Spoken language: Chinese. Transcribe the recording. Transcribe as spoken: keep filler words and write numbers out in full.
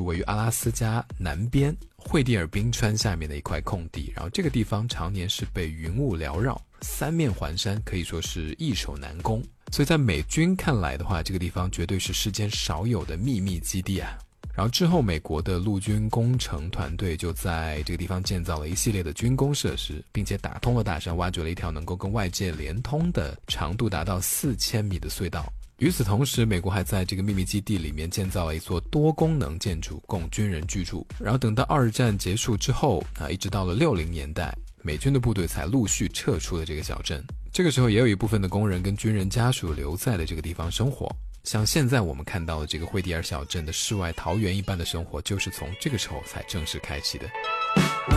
位于阿拉斯加南边惠蒂尔冰川下面的一块空地，然后这个地方常年是被云雾缭绕，三面环山，可以说是易守难攻。所以在美军看来的话，这个地方绝对是世间少有的秘密基地啊。然后之后美国的陆军工程团队就在这个地方建造了一系列的军工设施，并且打通了大山，挖掘了一条能够跟外界连通的长度达到四千米的隧道。与此同时，美国还在这个秘密基地里面建造了一座多功能建筑供军人居住。然后等到二战结束之后啊，一直到了六零年代，美军的部队才陆续撤出了这个小镇。这个时候也有一部分的工人跟军人家属留在了这个地方生活。像现在我们看到的这个惠蒂尔小镇的世外桃源一般的生活，就是从这个时候才正式开启的。